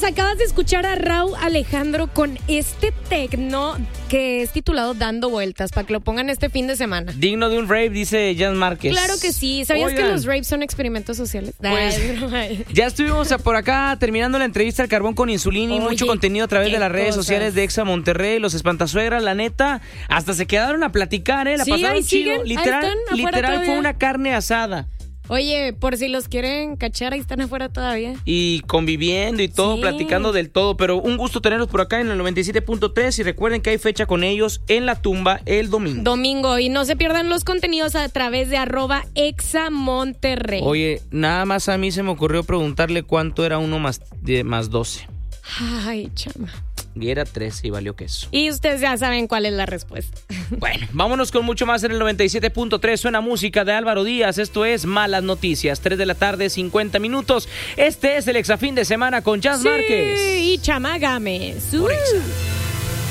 acabas de escuchar a Rauw Alejandro con este tecno que es titulado Dando Vueltas, para que lo pongan este fin de semana. Digno de un rave, dice Jan Márquez. Claro que sí. ¿Sabías Oigan, que los raves son experimentos sociales? Pues, ya estuvimos por acá terminando la entrevista al Carbón con Insulini. Oye, mucho contenido a través de las redes cosas sociales de Exa Monterrey, los Espantasuegras, la neta. Hasta se quedaron a platicar, La Sí, pasaron ahí chido. siguen, ahí están, afuera Literal fue todavía. una carne asada. Oye, por si los quieren cachar, ahí están afuera todavía. Y conviviendo y todo, Sí. platicando del todo. Pero un gusto tenerlos por acá en el 97.3. Y recuerden que hay fecha con ellos en La Tumba el domingo. Y no se pierdan los contenidos a través de @examonterrey. Oye, nada más a mí se me ocurrió preguntarle cuánto era 1 más 12. Ay, chama. Y era 13 y valió queso. Y ustedes ya saben cuál es la respuesta. Bueno, vámonos con mucho más en el 97.3. Suena música de Álvaro Díaz. Esto es Malas Noticias. 3 de la tarde, 50 minutos. Este es el Exafín de semana con Jazz Márquez. Y Chama Gámez. Por Exa.